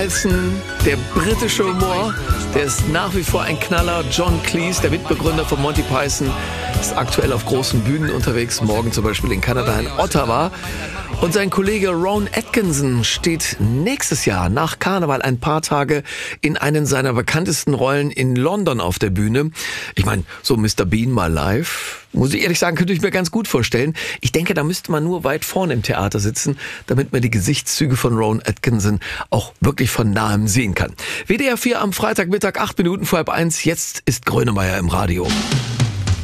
Der britische Humor, der ist nach wie vor ein Knaller. John Cleese, der Mitbegründer von Monty Python, ist aktuell auf großen Bühnen unterwegs, morgen zum Beispiel in Kanada, in Ottawa. Und sein Kollege Rowan Atkinson steht nächstes Jahr nach Karneval ein paar Tage in einen seiner bekanntesten Rollen in London auf der Bühne. Ich meine, so Mr. Bean mal live, muss ich ehrlich sagen, könnte ich mir ganz gut vorstellen. Ich denke, da müsste man nur weit vorne im Theater sitzen, damit man die Gesichtszüge von Rowan Atkinson auch wirklich von nahem sehen kann. WDR 4 am Freitagmittag, 8 Minuten vor 12:30. Jetzt ist Grönemeyer im Radio.